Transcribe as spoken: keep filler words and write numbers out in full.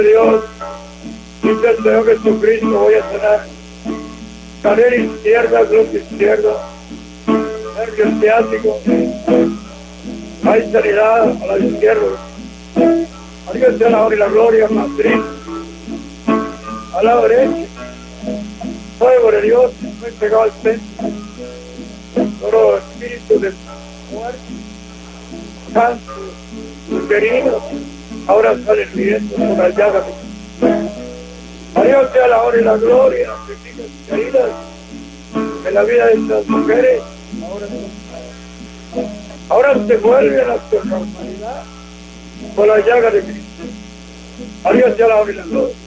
Dios, dice el Señor Jesucristo, voy a sanar cadera izquierda, glúteo izquierdo, nervio ciático, hay sanidad a la izquierda. A Dios sea la honra y la gloria, Madrid, a la derecha, fuego de Dios, estoy pegado al centro, todo espíritu de muerte, cáncer, herido, ahora salen viendo por la llaga. A Dios sea la honra y la gloria, benditas y queridas, en la vida de estas mujeres, ahora se, ahora se vuelven a su normalidad por la llaga de Cristo. A Dios sea la honra y la gloria.